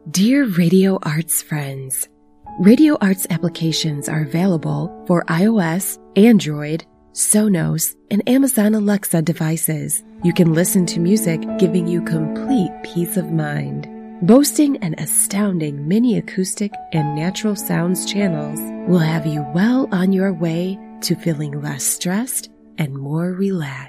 Dear Radio Arts friends, Radio Arts applications are available for iOS, Android, Sonos, and Amazon Alexa devices. You can listen to music, giving you complete peace of mind. Boasting an astounding mini acoustic and natural sounds channels will have you well on your way to feeling less stressed and more relaxed.